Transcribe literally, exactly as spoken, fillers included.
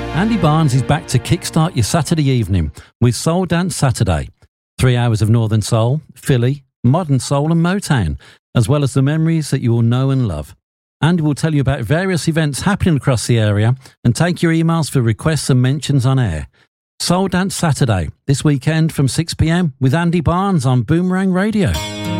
Andy Barnes is back to kickstart your Saturday evening with Soul Dance Saturday. Three hours of Northern Soul, Philly, Modern Soul and Motown, as well as the memories that you will know and love. Andy will tell you about various events happening across the area and take your emails for requests and mentions on air. Soul Dance Saturday, this weekend from six p m with Andy Barnes on Boomerang Radio.